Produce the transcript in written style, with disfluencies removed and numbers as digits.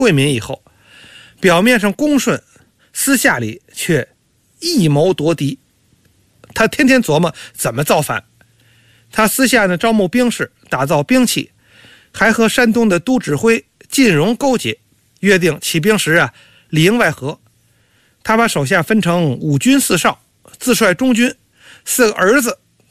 会民以后，表面上恭顺，私下里却异谋夺嫡。他天天琢磨怎么造反。他私下呢招募兵士，打造兵器，还和山东的都指挥晋荣勾结，约定起兵时里应外合。他把手下分成5军4少，自率中军，4个儿子